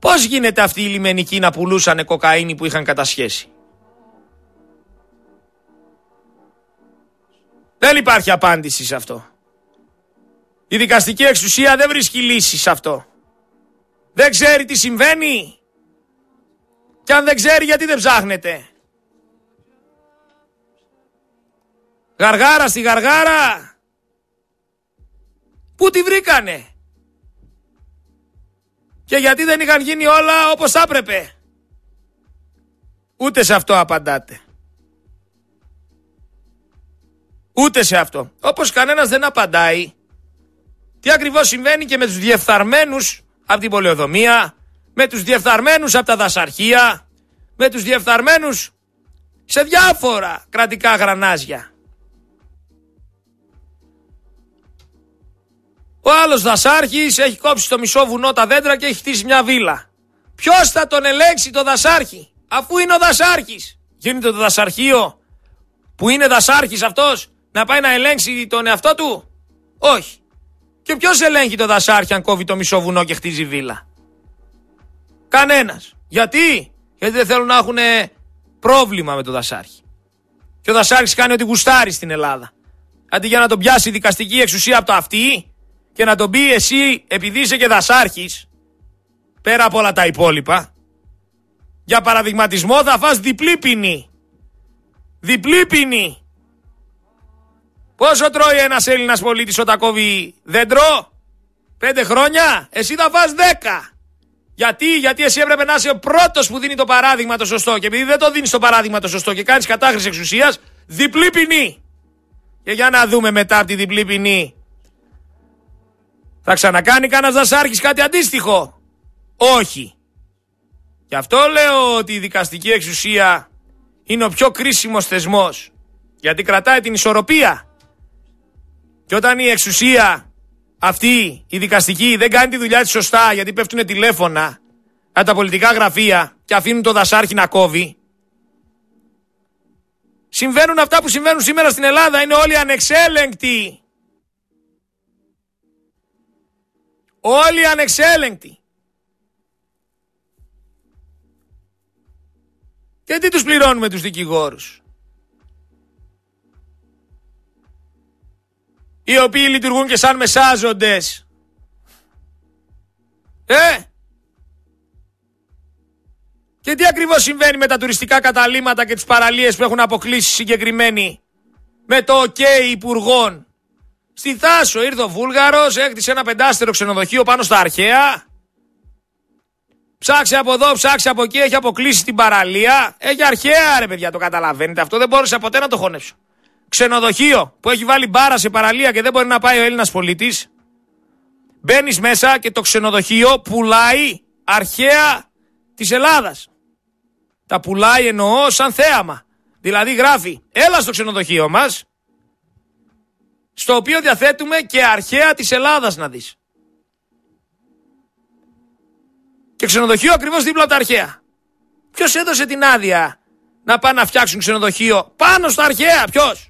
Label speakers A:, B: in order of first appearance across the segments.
A: Πώς γίνεται αυτοί οι λιμενικοί να πουλούσανε κοκαίνη που είχαν κατασχέσει? Δεν υπάρχει απάντηση σε αυτό. Η δικαστική εξουσία δεν βρίσκει λύση σε αυτό. Δεν ξέρει τι συμβαίνει. Και αν δεν ξέρει, γιατί δεν ψάχνετε? Γαργάρα στη Γαργάρα. Πού τη βρήκανε? Και γιατί δεν είχαν γίνει όλα όπως θα έπρεπε? Ούτε σε αυτό απαντάτε. Ούτε σε αυτό. Όπως κανένας δεν απαντάει τι ακριβώς συμβαίνει και με τους διεφθαρμένους από την πολεοδομία, με τους διεφθαρμένους από τα δασαρχεία, με τους διεφθαρμένους σε διάφορα κρατικά γρανάζια. Ο άλλος δασάρχης έχει κόψει στο μισό βουνό τα δέντρα και έχει χτίσει μια βίλα. Ποιος θα τον ελέγξει το δασάρχη, αφού είναι ο δασάρχης? Γίνεται το δασαρχείο που είναι δασάρχης αυτός να πάει να ελέγξει τον εαυτό του? Όχι. Και ποιος ελέγχει το δασάρχη αν κόβει το μισό βουνό και χτίζει βίλα? Κανένας. Γιατί? Γιατί δεν θέλουν να έχουν πρόβλημα με το δασάρχη. Και ο δασάρχης κάνει ό,τι γουστάρει στην Ελλάδα. Αντί για να τον πιάσει η δικαστική εξουσία από το αυτί και να τον πει εσύ, επειδή είσαι και δασάρχης, πέρα από όλα τα υπόλοιπα, για παραδειγματισμό θα φας διπλή ποινή. Διπλή ποινή. Πόσο τρώει ένας Έλληνας πολίτης όταν κόβει δέντρο? 5 χρόνια. Εσύ θα φας 10. Γιατί εσύ έπρεπε να είσαι ο πρώτος που δίνει το παράδειγμα το σωστό. Και επειδή δεν το δίνεις το παράδειγμα το σωστό και κάνεις κατάχρηση εξουσίας, διπλή ποινή. Και για να δούμε μετά από τη διπλή ποινή, θα ξανακάνει κανένας δασάρχης κάτι αντίστοιχο? Όχι. Γι' αυτό λέω ότι η δικαστική εξουσία είναι ο πιο κρίσιμος θεσμός. Γιατί κρατάει την ισορροπία. Και όταν η εξουσία αυτή, η δικαστική, δεν κάνει τη δουλειά της σωστά, γιατί πέφτουν τηλέφωνα από τα πολιτικά γραφεία και αφήνουν το δασάρχη να κόβει, συμβαίνουν αυτά που συμβαίνουν σήμερα στην Ελλάδα. Είναι όλοι ανεξέλεγκτοι. Όλοι ανεξέλεγκτοι. Και τι τους πληρώνουμε τους δικηγόρους, οι οποίοι λειτουργούν και σαν μεσάζοντες? Και τι ακριβώς συμβαίνει με τα τουριστικά καταλύματα και τις παραλίες που έχουν αποκλείσει συγκεκριμένοι με το OK υπουργών? Στη Θάσο ήρθε ο Βούλγαρος, έκτισε ένα 5-αστερο ξενοδοχείο πάνω στα αρχαία. Ψάξε από εδώ, ψάξε από εκεί, έχει αποκλείσει την παραλία. Έχει αρχαία, ρε παιδιά, το καταλαβαίνετε αυτό? Δεν μπόρεσα ποτέ να το χωνέψω. Ξενοδοχείο που έχει βάλει μπάρα σε παραλία και δεν μπορεί να πάει ο Έλληνας πολίτης. Μπαίνεις μέσα και το ξενοδοχείο πουλάει αρχαία της Ελλάδας. Τα πουλάει, εννοώ, σαν θέαμα. Δηλαδή γράφει, έλα στο ξενοδοχείο μας, στο οποίο διαθέτουμε και αρχαία της Ελλάδας να δεις. Και ξενοδοχείο ακριβώς δίπλα από τα αρχαία. Ποιος έδωσε την άδεια να πάνε να φτιάξουν ξενοδοχείο πάνω στα αρχαία? Ποιος?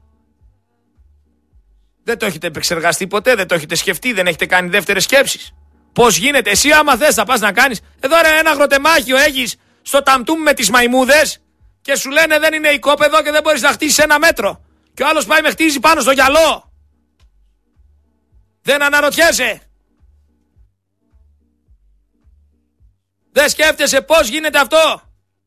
A: Δεν το έχετε επεξεργαστεί ποτέ, δεν το έχετε σκεφτεί, δεν έχετε κάνει δεύτερες σκέψεις? Πώς γίνεται? Εσύ άμα θες θα πας να κάνεις. Εδώ ρε, ένα αγροτεμάχιο έχεις στο Ταμτούμ με τις μαϊμούδες και σου λένε δεν είναι οικόπεδο και δεν μπορείς να χτίσεις 1 μέτρο. Και ο άλλος πάει με χτίζει πάνω στο γυαλό. Δεν αναρωτιέσαι? Δεν σκέφτεσαι πώς γίνεται αυτό?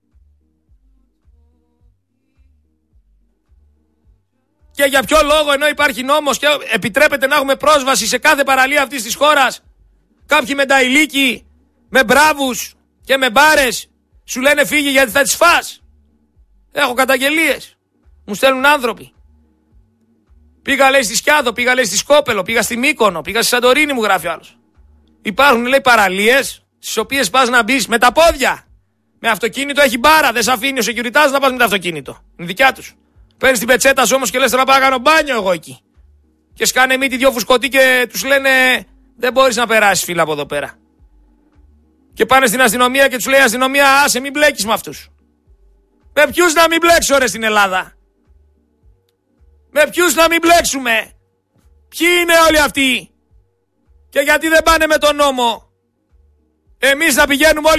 A: Και για ποιο λόγο, ενώ υπάρχει νόμος και επιτρέπεται να έχουμε πρόσβαση σε κάθε παραλία αυτής της χώρας, κάποιοι με νταϊλίκι, με μπράβους και με μπάρες σου λένε φύγει γιατί θα τις φας? Έχω καταγγελίες. Μου στέλνουν άνθρωποι. Πήγα, λέει, στη Σκιάδο, πήγα, λέει, στη Σκόπελο, πήγα στη Μύκονο, πήγα στη Σαντορίνη, μου γράφει ο άλλος. Υπάρχουν, λέει, παραλίες στις οποίες πας να μπεις με τα πόδια. Με αυτοκίνητο έχει μπάρα, δεν σε αφήνει ο securitas να πας με το αυτοκίνητο. Είναι δικιά τους. Παίρνεις την πετσέτα σου όμως και λες να πάω να κάνω μπάνιο εγώ εκεί. Και σκάνε μύτη 2 φουσκωτοί και τους λένε δεν μπορείς να περάσεις, φίλα, από εδώ πέρα. Και πάνε στην αστυνομία και τους λέει η αστυνομία, άσε, μην μπλέκεις με αυτούς. Με ποιους να μην μπλέξω, ρε, στην Ελλάδα? Με ποιους να μην μπλέξουμε? Ποιοι είναι όλοι αυτοί? Και γιατί δεν πάνε με τον νόμο? Εμείς να πηγαίνουμε όλοι